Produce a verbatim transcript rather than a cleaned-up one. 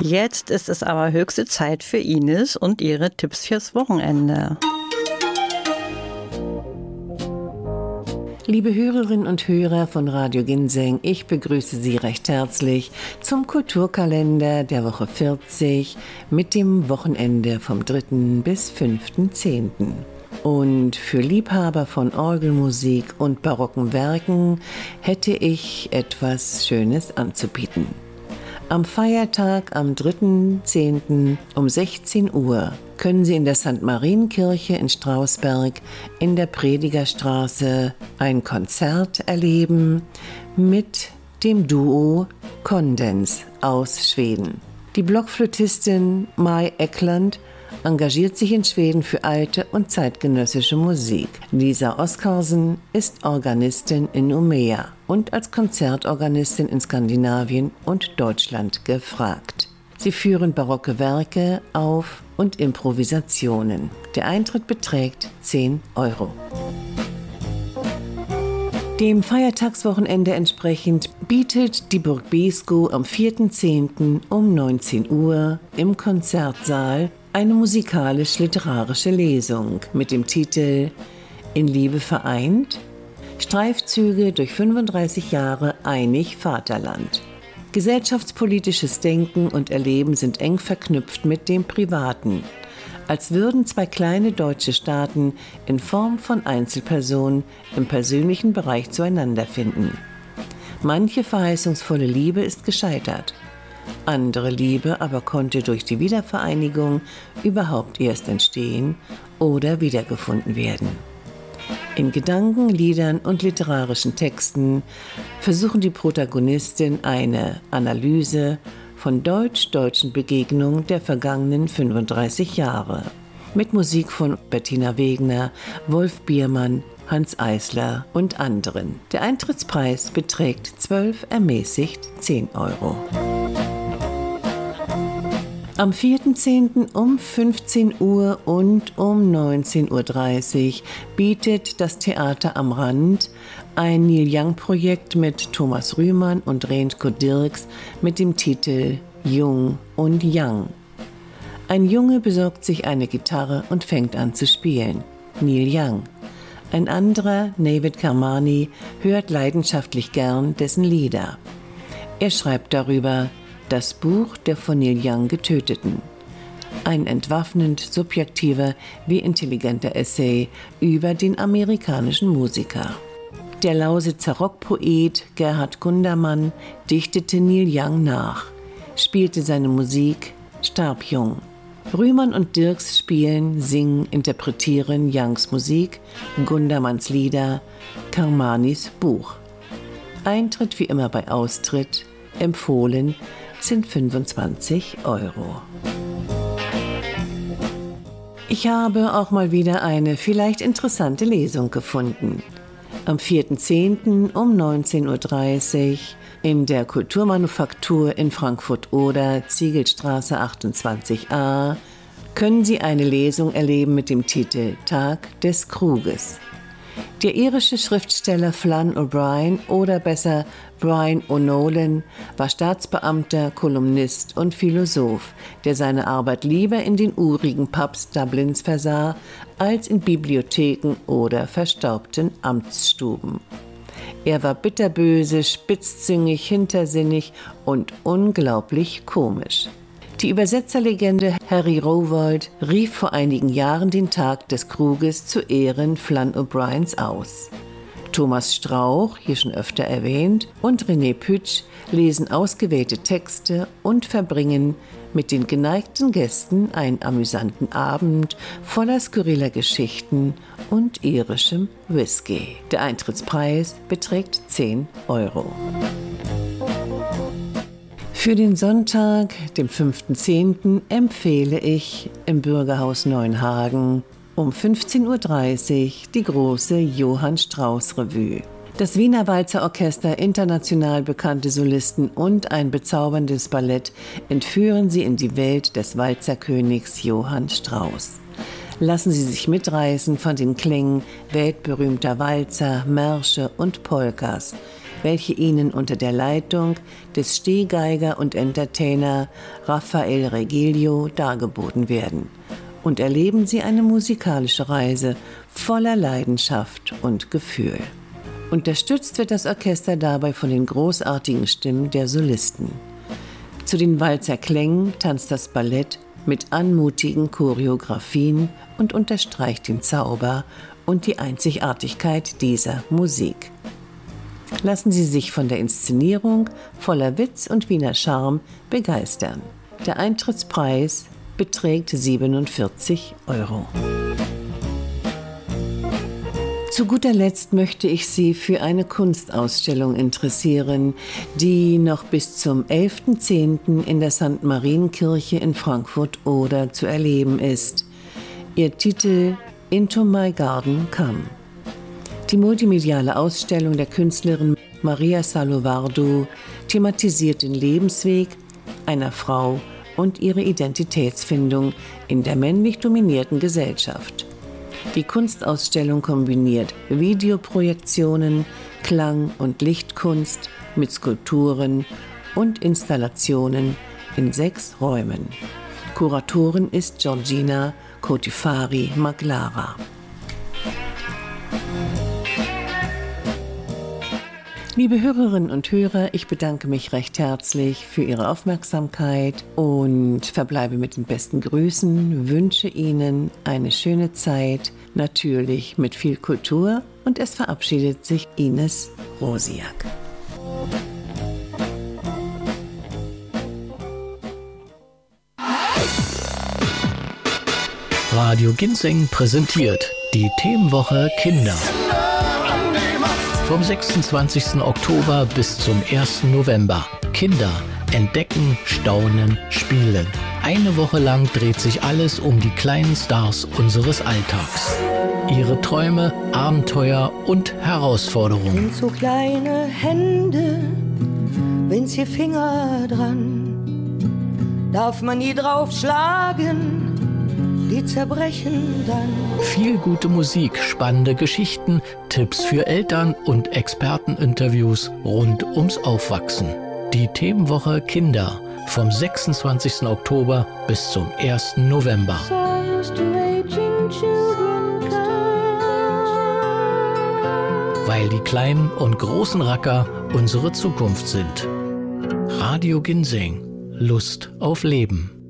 Jetzt ist es aber höchste Zeit für Ines und ihre Tipps fürs Wochenende. Liebe Hörerinnen und Hörer von Radio Ginseng, ich begrüße Sie recht herzlich zum Kulturkalender der Woche vierzig mit dem Wochenende vom dritten bis fünften zehnten Und für Liebhaber von Orgelmusik und barocken Werken hätte ich etwas Schönes anzubieten. Am Feiertag am dritten zehnten um sechzehn Uhr können Sie in der Sankt Marienkirche in Strausberg in der Predigerstraße ein Konzert erleben mit dem Duo Kondens aus Schweden. Die Blockflötistin Mai Eklund engagiert sich in Schweden für alte und zeitgenössische Musik. Lisa Oskarsen ist Organistin in Umeå und als Konzertorganistin in Skandinavien und Deutschland gefragt. Sie führen barocke Werke auf und Improvisationen. Der Eintritt beträgt zehn Euro. Dem Feiertagswochenende entsprechend bietet die Burg Beeskow am vierten zehnten um neunzehn Uhr im Konzertsaal eine musikalisch-literarische Lesung mit dem Titel In Liebe vereint? Streifzüge durch fünfunddreißig Jahre einig Vaterland. Gesellschaftspolitisches Denken und Erleben sind eng verknüpft mit dem Privaten, als würden zwei kleine deutsche Staaten in Form von Einzelpersonen im persönlichen Bereich zueinander finden. Manche verheißungsvolle Liebe ist gescheitert. Andere Liebe aber konnte durch die Wiedervereinigung überhaupt erst entstehen oder wiedergefunden werden. In Gedanken, Liedern und literarischen Texten versuchen die Protagonistin eine Analyse von deutsch-deutschen Begegnungen der vergangenen fünfunddreißig Jahre. Mit Musik von Bettina Wegner, Wolf Biermann, Hans Eisler und anderen. Der Eintrittspreis beträgt zwölf, ermäßigt zehn Euro. Am vierten zehnten um fünfzehn Uhr und um neunzehn Uhr dreißig bietet das Theater am Rand ein Neil Young-Projekt mit Thomas Rühmann und Rensko Dirks mit dem Titel Jung und Young. Ein Junge besorgt sich eine Gitarre und fängt an zu spielen. Neil Young. Ein anderer, Navid Kermani, hört leidenschaftlich gern dessen Lieder. Er schreibt darüber Das Buch der von Neil Young Getöteten. Ein entwaffnend subjektiver wie intelligenter Essay über den amerikanischen Musiker. Der Lausitzer Rockpoet Gerhard Gundermann dichtete Neil Young nach, spielte seine Musik, starb jung. Rühmann und Dirks spielen, singen, interpretieren Youngs Musik, Gundermanns Lieder, Kermanis Buch. Eintritt wie immer bei Austritt, empfohlen sind fünfundzwanzig Euro. Ich habe auch mal wieder eine vielleicht interessante Lesung gefunden. Am vierten zehnten um neunzehn Uhr dreißig in der Kulturmanufaktur in Frankfurt-Oder, Ziegelstraße achtundzwanzig a, können Sie eine Lesung erleben mit dem Titel Tag des Kruges. Der irische Schriftsteller Flann O'Brien oder besser Brian O'Nolan war Staatsbeamter, Kolumnist und Philosoph, der seine Arbeit lieber in den urigen Pubs Dublins versah, als in Bibliotheken oder verstaubten Amtsstuben. Er war bitterböse, spitzzüngig, hintersinnig und unglaublich komisch. Die Übersetzerlegende Harry Rowohlt rief vor einigen Jahren den Tag des Kruges zu Ehren Flann O'Briens aus. Thomas Strauch, hier schon öfter erwähnt, und René Pütsch lesen ausgewählte Texte und verbringen mit den geneigten Gästen einen amüsanten Abend voller skurriler Geschichten und irischem Whisky. Der Eintrittspreis beträgt zehn Euro. Für den Sonntag, dem fünften zehnten empfehle ich im Bürgerhaus Neuenhagen um fünfzehn Uhr dreißig die große Johann Strauss Revue. Das Wiener Walzerorchester, international bekannte Solisten und ein bezauberndes Ballett entführen Sie in die Welt des Walzerkönigs Johann Strauss. Lassen Sie sich mitreißen von den Klängen weltberühmter Walzer, Märsche und Polkas. welche Ihnen unter der Leitung des Stehgeiger und Entertainer Rafael Regelio dargeboten werden. Und erleben Sie eine musikalische Reise voller Leidenschaft und Gefühl. Unterstützt wird das Orchester dabei von den großartigen Stimmen der Solisten. Zu den Walzerklängen tanzt das Ballett mit anmutigen Choreografien und unterstreicht den Zauber und die Einzigartigkeit dieser Musik. Lassen Sie sich von der Inszenierung voller Witz und Wiener Charme begeistern. Der Eintrittspreis beträgt siebenundvierzig Euro. Zu guter Letzt möchte ich Sie für eine Kunstausstellung interessieren, die noch bis zum elften zehnten in der Sankt Marienkirche in Frankfurt-Oder zu erleben ist. Ihr Titel Into My Garden Come. Die multimediale Ausstellung der Künstlerin Maria Salovardo thematisiert den Lebensweg einer Frau und ihre Identitätsfindung in der männlich dominierten Gesellschaft. Die Kunstausstellung kombiniert Videoprojektionen, Klang- und Lichtkunst mit Skulpturen und Installationen in sechs Räumen. Kuratorin ist Georgina Kotifari Maglara. Liebe Hörerinnen und Hörer, ich bedanke mich recht herzlich für Ihre Aufmerksamkeit und verbleibe mit den besten Grüßen, wünsche Ihnen eine schöne Zeit, natürlich mit viel Kultur, und es verabschiedet sich Ines Rosiak. Radio Ginseng präsentiert die Themenwoche Kinder. Vom sechsundzwanzigsten Oktober bis zum ersten November. Kinder entdecken, staunen, spielen. Eine Woche lang dreht sich alles um die kleinen Stars unseres Alltags. Ihre Träume, Abenteuer und Herausforderungen. Sind so kleine Hände, wenn's hier Finger dran, darf man nie draufschlagen, die zerbrechen dann. Viel gute Musik, spannende Geschichten, Tipps für Eltern und Experteninterviews rund ums Aufwachsen. Die Themenwoche Kinder vom sechsundzwanzigsten Oktober bis zum ersten November. Weil die kleinen und großen Racker unsere Zukunft sind. Radio Ginseng. Lust auf Leben.